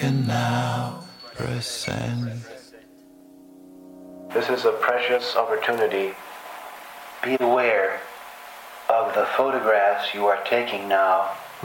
can now present. This is a precious opportunity. Be aware of the photographs you are taking now